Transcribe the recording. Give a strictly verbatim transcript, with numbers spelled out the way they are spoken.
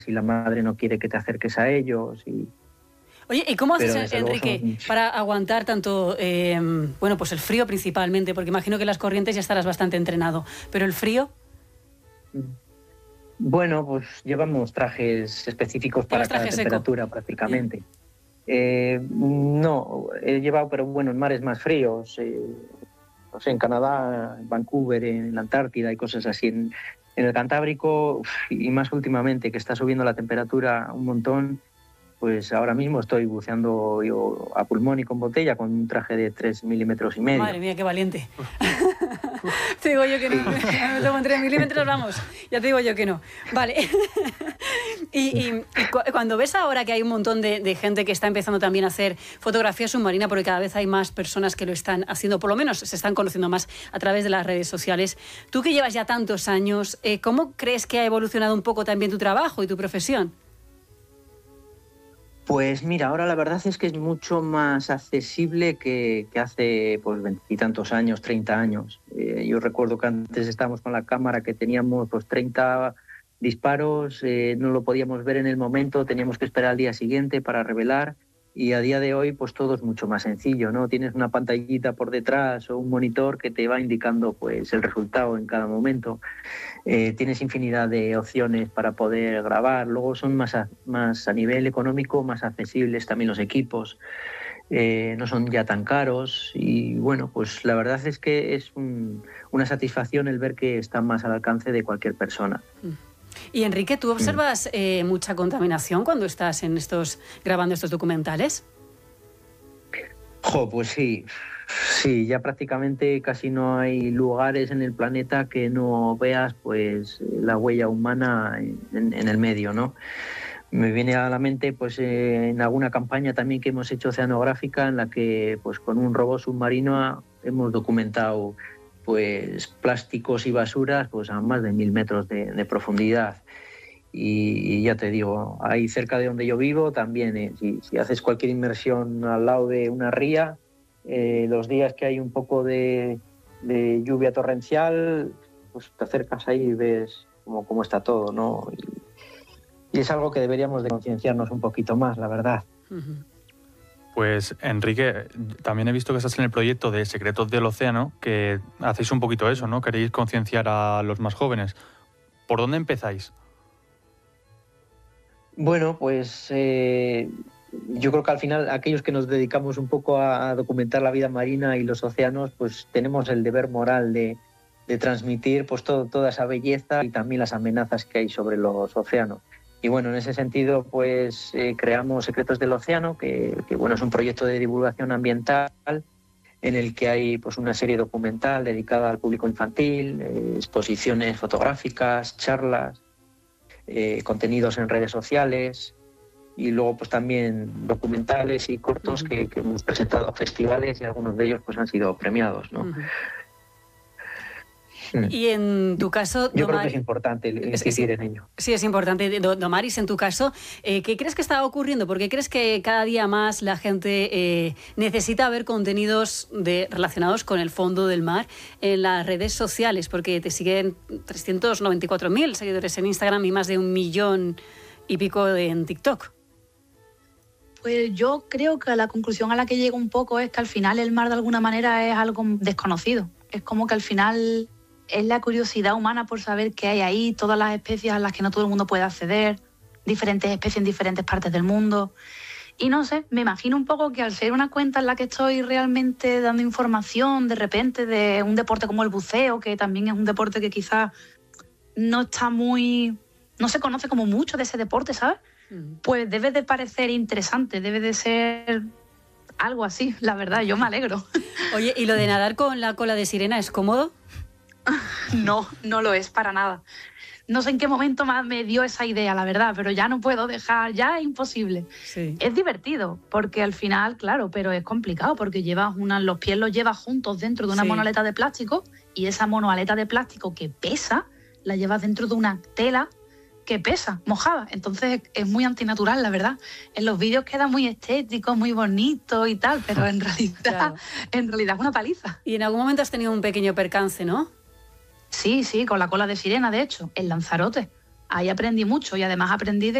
si la madre no quiere que te acerques a ellos. Y... Oye, ¿y cómo haces, Enrique, son... para aguantar tanto, eh, bueno, pues el frío principalmente? Porque imagino que las corrientes ya estarás bastante entrenado, pero ¿el frío? Bueno, pues llevamos trajes específicos para cada temperatura seco? prácticamente. Eh, no, he llevado, pero bueno, en mares más fríos, eh, no sé, en Canadá, en Vancouver, en la Antártida y cosas así. En, en el Cantábrico, uf, y más últimamente, que está subiendo la temperatura un montón, pues ahora mismo estoy buceando yo a pulmón y con botella con un traje de tres milímetros y medio. Madre mía, qué valiente. Te digo yo que no, me meto con tres milímetros, vamos, ya te digo yo que no. Vale. y, y, y cu cuando ves ahora que hay un montón de, de gente que está empezando también a hacer fotografía submarina, porque cada vez hay más personas que lo están haciendo, por lo menos se están conociendo más a través de las redes sociales, tú que llevas ya tantos años, eh, ¿cómo crees que ha evolucionado un poco también tu trabajo y tu profesión? Pues mira, ahora la verdad es que es mucho más accesible que, que hace pues veintitantos años, treinta años. Eh, yo recuerdo que antes estábamos con la cámara que teníamos pues treinta disparos, eh, no lo podíamos ver en el momento, teníamos que esperar al día siguiente para revelar, y a día de hoy pues todo es mucho más sencillo, ¿no? Tienes una pantallita por detrás o un monitor que te va indicando pues el resultado en cada momento. Eh, tienes infinidad de opciones para poder grabar, luego son más a, más a nivel económico, más accesibles también los equipos, eh, no son ya tan caros, y bueno, pues la verdad es que es un, una satisfacción el ver que están más al alcance de cualquier persona. Y Enrique, ¿tú observas eh, mucha contaminación cuando estás en estos grabando estos documentales? Jo, pues sí. Sí, ya prácticamente casi no hay lugares en el planeta que no veas pues la huella humana en, en el medio, ¿no? Me viene a la mente pues eh, en alguna campaña también que hemos hecho oceanográfica en la que pues con un robot submarino hemos documentado pues plásticos y basuras pues a más de mil metros de, de profundidad. Y, y ya te digo, ahí cerca de donde yo vivo también, eh, si, si haces cualquier inmersión al lado de una ría, Eh, los días que hay un poco de, de lluvia torrencial, pues te acercas ahí y ves cómo, cómo está todo, ¿no? Y, y es algo que deberíamos de concienciarnos un poquito más, la verdad. Pues, Enrique, también he visto que estás en el proyecto de Secretos del Océano, que hacéis un poquito eso, ¿no? Queréis concienciar a los más jóvenes. ¿Por dónde empezáis? Bueno, pues... Eh... Yo creo que al final aquellos que nos dedicamos un poco a documentar la vida marina y los océanos, pues tenemos el deber moral de, de transmitir pues todo, toda esa belleza y también las amenazas que hay sobre los océanos. Y bueno, en ese sentido pues eh, creamos Secretos del Océano, que, que bueno, es un proyecto de divulgación ambiental en el que hay pues una serie documental dedicada al público infantil, eh, exposiciones fotográficas, charlas, eh, contenidos en redes sociales, y luego pues también documentales y cortos uh-huh. que, que hemos presentado a festivales, y algunos de ellos pues han sido premiados, ¿no? Uh-huh. Y en tu caso... Yo Domar... creo que es importante insistir sí, en ello. Sí, es importante. Domaris, en tu caso, eh, ¿qué crees que está ocurriendo? ¿Por qué crees que cada día más la gente eh, necesita ver contenidos de, relacionados con el fondo del mar en las redes sociales? Porque te siguen trescientos noventa y cuatro mil seguidores en Instagram y más de un millón y pico en TikTok. Pues yo creo que la conclusión a la que llego un poco es que al final el mar de alguna manera es algo desconocido. Es como que al final es la curiosidad humana por saber qué hay ahí, todas las especies a las que no todo el mundo puede acceder, diferentes especies en diferentes partes del mundo. Y no sé, me imagino un poco que al ser una cuenta en la que estoy realmente dando información de repente de un deporte como el buceo, que también es un deporte que quizás no está muy... no se conoce como mucho de ese deporte, ¿sabes? Pues debe de parecer interesante, debe de ser algo así, la verdad, yo me alegro. Oye, ¿y lo de nadar con la cola de sirena es cómodo? No, no lo es para nada. No sé en qué momento más me dio esa idea, la verdad, pero ya no puedo dejar, ya es imposible. Sí. Es divertido, porque al final, claro, pero es complicado, porque llevas una, los pies los llevas juntos dentro de una sí. monoaleta de plástico, y esa monoaleta de plástico que pesa, la llevas dentro de una tela que pesa, mojada. Entonces es muy antinatural, la verdad. En los vídeos queda muy estético, muy bonito y tal, pero en realidad, claro. en realidad es una paliza. Y en algún momento has tenido un pequeño percance, ¿no? Sí, sí, con la cola de sirena, de hecho, en Lanzarote. ahí aprendí mucho y además aprendí de